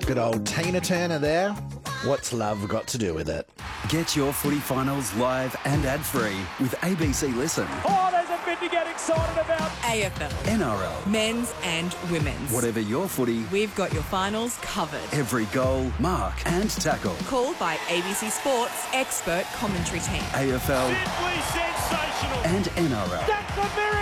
Good old Tina Turner there. What's love got to do with it? Get your footy finals live and ad-free with ABC Listen. Oh, there's a bit to get excited about. AFL, NRL. men's and women's. Whatever your footy, We've got your finals covered. every goal, mark and tackle. Called by ABC Sports expert commentary team. AFL Simply sensational. and NRL. That's a miracle.